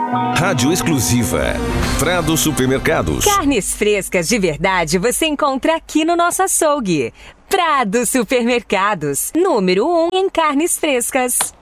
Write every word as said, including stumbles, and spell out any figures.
Rádio exclusiva Prado Supermercados. Carnes frescas de verdade você encontra aqui no nosso açougue. Prado Supermercados, número um em carnes frescas.